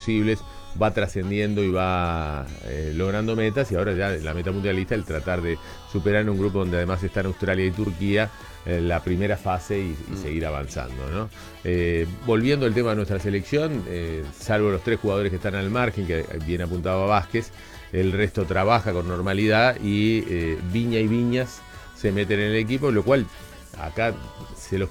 posibles, va trascendiendo y va logrando metas, y ahora ya la meta mundialista, el tratar de superar en un grupo donde además están Australia y Turquía, la primera fase y seguir avanzando, ¿no? Volviendo al tema de nuestra selección, salvo los 3 jugadores que están al margen, que bien apuntaba Vázquez, el resto trabaja con normalidad y Viña y Viñas se meten en el equipo, lo cual acá se los